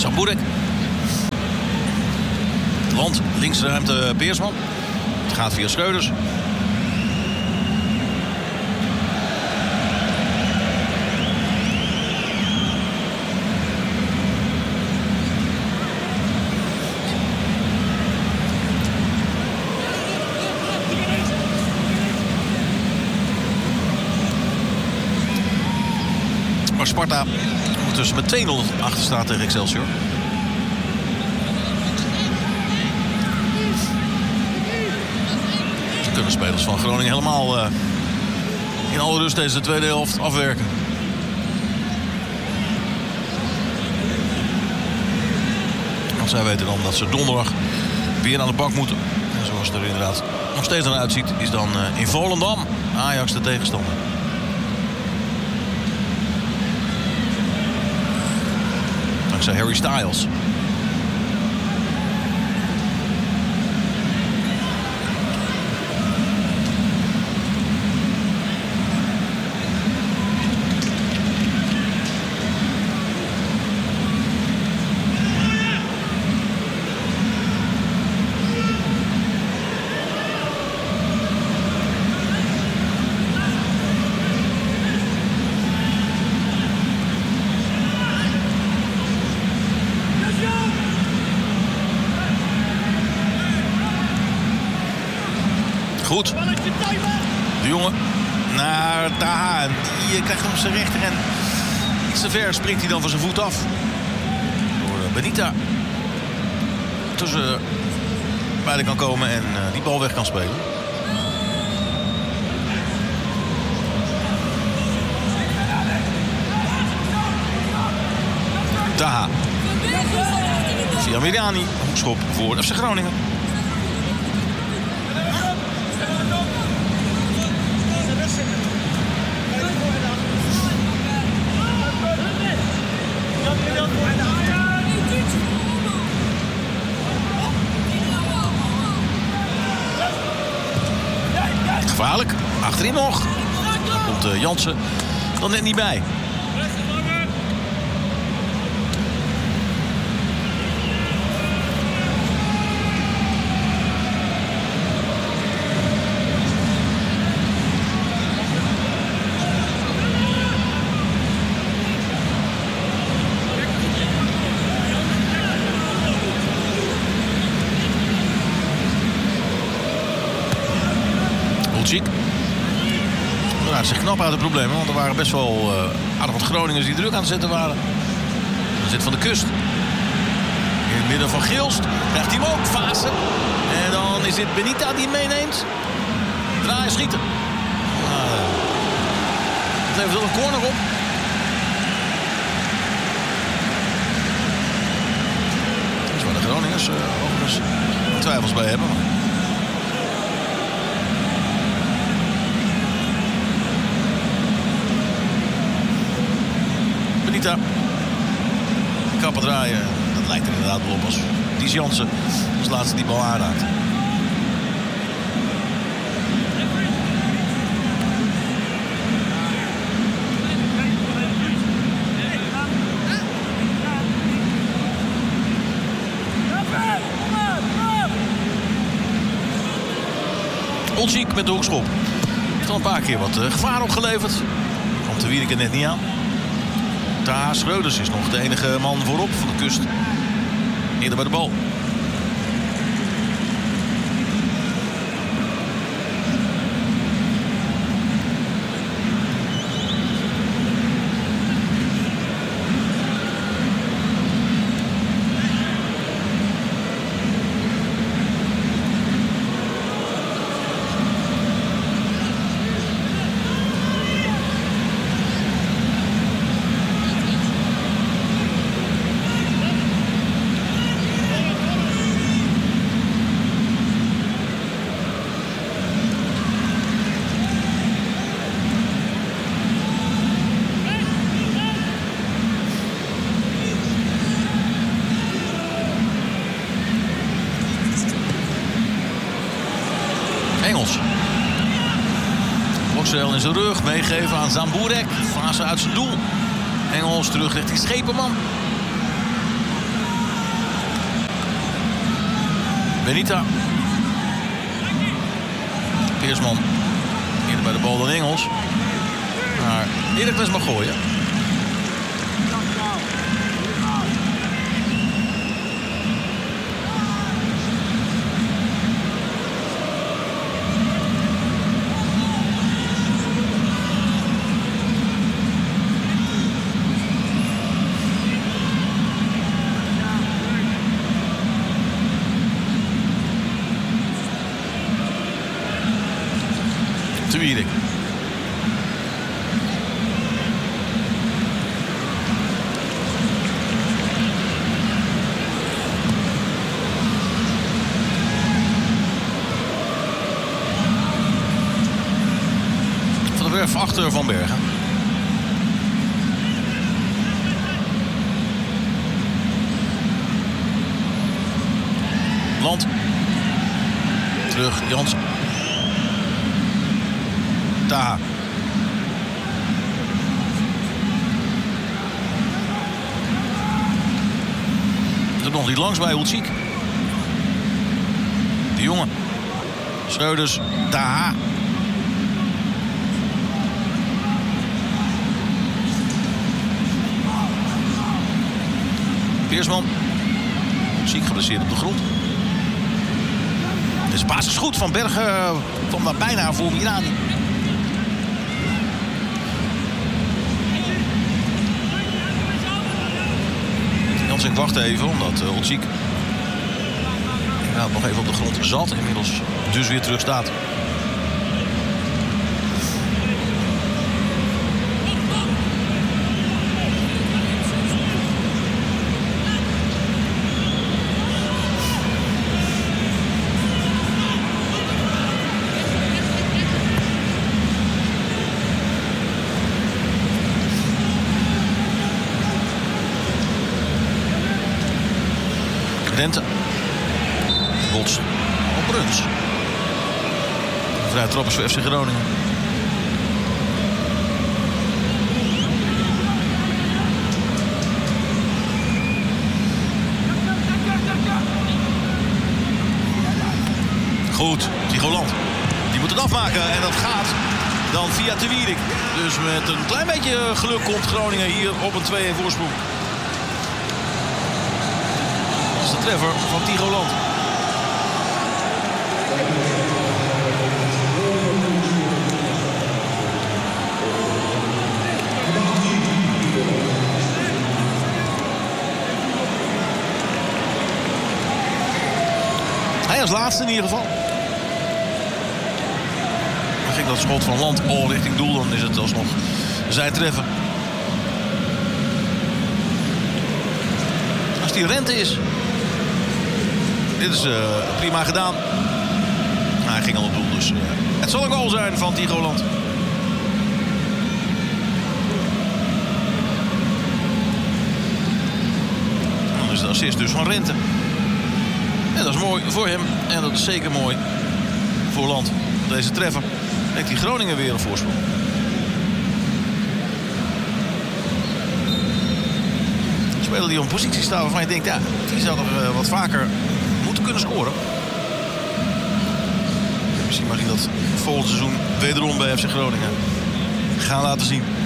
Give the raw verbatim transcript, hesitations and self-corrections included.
Zamburek. Land, links de ruimte Peersman. Het gaat via Schreuders. Maar Sparta ondertussen met twee nul achter staat tegen Excelsior. Ze kunnen spelers van Groningen helemaal uh, in alle rust deze tweede helft afwerken. Want zij weten dan dat ze donderdag weer aan de bak moeten. En zoals het er inderdaad nog steeds naar uitziet, is dan uh, in Volendam Ajax de tegenstander. Dankzij Harry Styles. Goed. De jongen naar Taha. En die krijgt hem op zijn rechter. En iets te ver springt hij dan van zijn voet af. Door Benita. Tussen beide kan komen en uh, die bal weg kan spelen. Taha. Via Mirani. Hoekschop voor F C Groningen. Gevaarlijk. Achterin nog. Daar komt uh, Jansen dan net niet bij. Nou, het is knap uit de problemen, want er waren best wel uh, aardig wat Groningers die druk aan het zetten waren. Dan zit Van de Kust. In het midden van Gilst. Krijgt hij hem ook, Vaassen. En dan is dit Benita die hem meeneemt. Draaien, schieten. Uh, het levert wel een corner op. Dat is waar de Groningers uh, overigens twijfels bij hebben. Kappen draaien, dat lijkt er inderdaad wel op als Dies Jansen als laatste die bal aanraakt. Olsik met de hoekschop. Heeft al een paar keer wat uh, gevaar opgeleverd. Komt de Wierike net niet aan. Taha Schreuders is nog de enige man voorop van de Kust. Eerder bij de bal. Engels. Boksel in zijn rug, meegeven aan Zamburek. Fase uit zijn doel. Engels terug richting Schepenman. Benita. Peersman. Eerder bij de bal dan Engels. Maar Heracles mag gooien. Te Wierik. Van de Werf achter Van Bergen. Land. Terug, Jans. Taha. Er nog niet langs bij Hultziek. De jongen. Schreuders. Taha. Peersman. Hultziek geblesseerd op de grond. De paas is goed. Van Bergen kwam daar bijna voor Mirani. Ik wacht even, omdat uh, Hultziek inderdaad nog even op de grond zat. Inmiddels dus weer terug staat. Rente. Bots. Op Bruns. Vrij trap is voor F C Groningen. Goed, Tigoland. Die moet het afmaken en dat gaat dan via Te Wierik. Dus met een klein beetje geluk komt Groningen hier op een twee-een voorsprong. De treffer van Tigoland. Hij als laatste in ieder geval. Dan ging dat schot van Land al richting doel. Dan is het alsnog zijn treffer. Als die Rente is. Dit is uh, prima gedaan. Nou, hij ging al op doel, dus uh, het zal een goal zijn van Tigoland. Dan is de assist dus van Rente. En dat is mooi voor hem. En dat is zeker mooi voor Land. Deze treffer heeft die Groningen weer een voorsprong. Een speler die op een positie staat waarvan je denkt, ja, die zou er uh, wat vaker moeten kunnen scoren. Misschien mag je dat volgend seizoen wederom bij F C Groningen gaan laten zien.